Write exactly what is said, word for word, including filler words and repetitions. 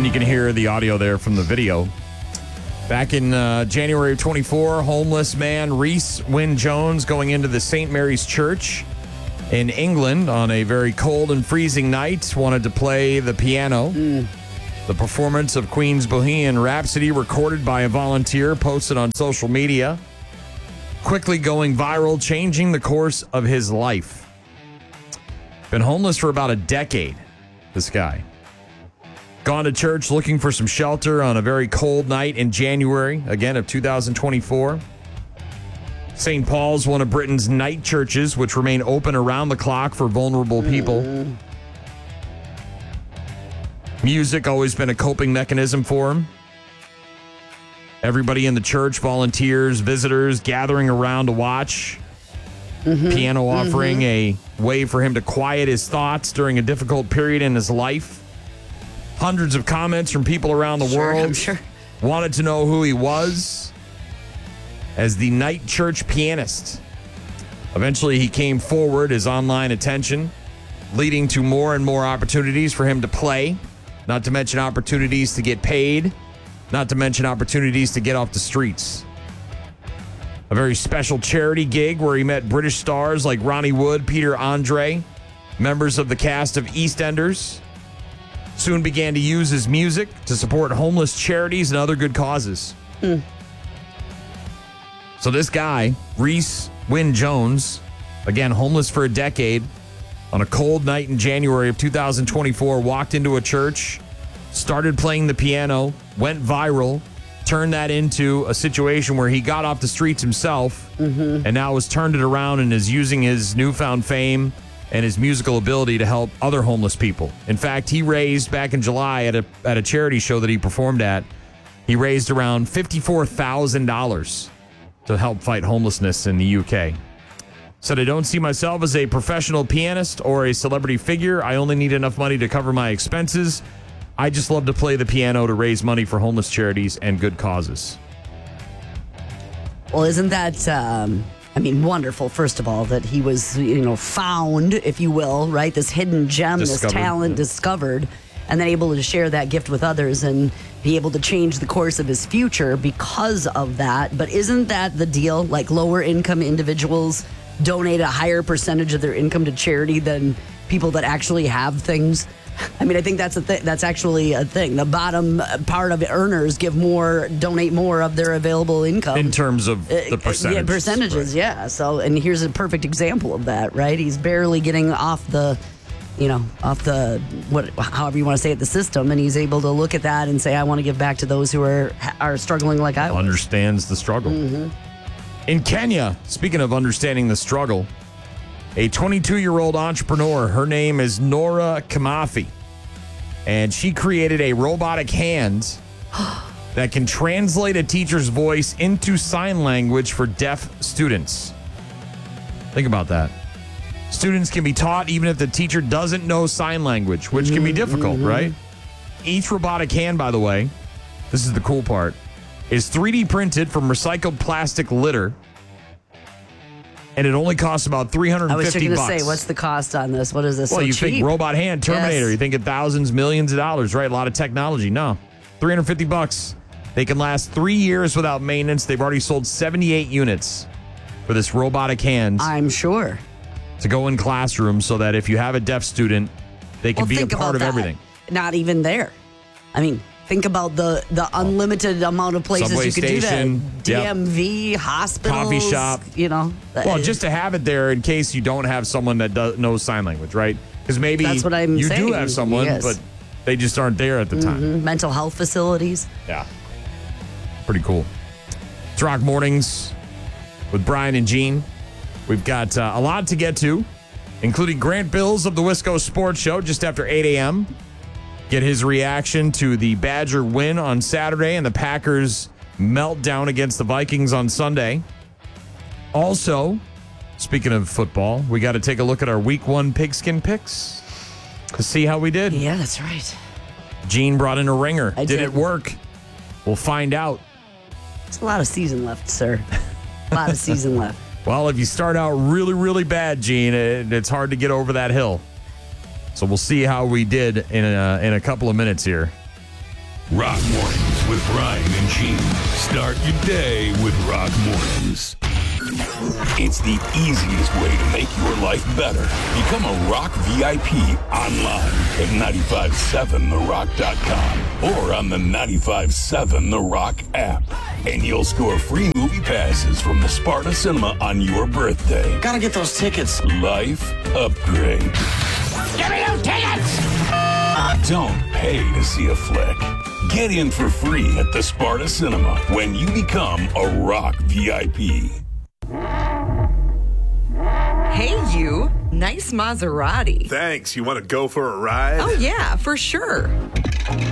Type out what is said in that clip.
And you can hear the audio there from the video. Back in uh, January of twenty-four, homeless man Reese Wynn Jones going into the Saint Mary's Church in England on a very cold and freezing night wanted to play the piano. Mm. The performance of Queen's Bohemian Rhapsody, recorded by a volunteer, posted on social media, quickly going viral, changing the course of his life. Been homeless for about a decade, this guy. Gone to church looking for some shelter on a very cold night in January, again, of two thousand twenty-four. Saint Paul's, one of Britain's night churches, which remain open around the clock for vulnerable people. Mm. Music always been a coping mechanism for him. Everybody in the church, volunteers, visitors, gathering around to watch. Mm-hmm. Piano offering mm-hmm. a way for him to quiet his thoughts during a difficult period in his life. Hundreds of comments from people around the sure, world I'm sure. wanted to know who he was as the night church pianist. Eventually, he came forward, his online attention, leading to more and more opportunities for him to play, not to mention opportunities to get paid, not to mention opportunities to get off the streets. A very special charity gig where he met British stars like Ronnie Wood, Peter Andre, members of the cast of EastEnders. Soon began to use his music to support homeless charities and other good causes. Mm. So this guy, Reese Wynn Jones, again, homeless for a decade, on a cold night in January of two thousand twenty-four, walked into a church, started playing the piano, went viral, turned that into a situation where he got off the streets himself, mm-hmm. and now has turned it around and is using his newfound fame and his musical ability to help other homeless people. In fact, he raised, back in July at a at a charity show that he performed at, he raised around fifty-four thousand dollars to help fight homelessness in the U K. Said, I don't see myself as a professional pianist or a celebrity figure. I only need enough money to cover my expenses. I just love to play the piano to raise money for homeless charities and good causes. Well, isn't that, um, I mean, wonderful, first of all, that he was, you know, found, if you will, right? This hidden gem, discovered. this talent yeah. discovered, and then able to share that gift with others and be able to change the course of his future because of that. But isn't that the deal? Like, lower income individuals donate a higher percentage of their income to charity than people that actually have things. I mean, I think that's a th- that's actually a thing. The bottom part of earners give more, donate more of their available income. In terms of the percentages. Yeah, percentages, right. yeah. So, and here's a perfect example of that, right? He's barely getting off the, you know, off the, what, however you want to say it, the system, and he's able to look at that and say, I want to give back to those who are are struggling like I was. Understands the struggle. Mm-hmm. In Kenya, speaking of understanding the struggle, a twenty-two-year-old entrepreneur, her name is Nora Kimathi, and she created a robotic hand that can translate a teacher's voice into sign language for deaf students. Think about that. Students can be taught even if the teacher doesn't know sign language, which mm-hmm, can be difficult, mm-hmm. right? Each robotic hand, by the way, this is the cool part, is three D printed from recycled plastic litter, and it only costs about three hundred fifty bucks. I was just going to say, what's the cost on this? What is this? Well, so you cheap? think robot hand, Terminator, yes. you think of thousands, millions of dollars, right? A lot of technology. No, three hundred fifty bucks. They can last three years without maintenance. They've already sold seventy-eight units for this robotic hand. I'm sure. To go in classrooms so that if you have a deaf student, they can well, be a think part about of that. everything. Not even there. I mean, think about the, the unlimited amount of places Subway you could station, do that. D M V, yep. hospitals. Coffee shop. You know. Well, just to have it there in case you don't have someone that does, knows sign language, right? Because maybe That's what I'm you saying. do have someone, yes. but they just aren't there at the mm-hmm. time. Mental health facilities. Yeah. Pretty cool. It's Rock Mornings with Brian and Gene. We've got uh, a lot to get to, including Grant Bills of the Wisco Sports Show just after eight a.m. Get his reaction to the Badger win on Saturday and the Packers meltdown against the Vikings on Sunday. Also, speaking of football, we got to take a look at our week one pigskin picks to see how we did. Yeah, that's right. Gene brought in a ringer. I did, did it work? We'll find out. It's a lot of season left, sir. A lot of season left. Well, if you start out really, really bad, Gene, it, it's hard to get over that hill. So we'll see how we did in a, in a couple of minutes here. Rock Mornings with Brian and Gene. Start your day with Rock Mornings. It's the easiest way to make your life better. Become a Rock V I P online at nine five seven the rock dot com or on the nine five seven The Rock app. And you'll score free movie passes from the Sparta Cinema on your birthday. Gotta get those tickets. Life upgrade. Give me those tickets! Don't pay to see a flick. Get in for free at the Sparta Cinema when you become a Rock V I P. Hey, you. Nice Maserati. Thanks. You want to go for a ride? Oh, yeah, for sure.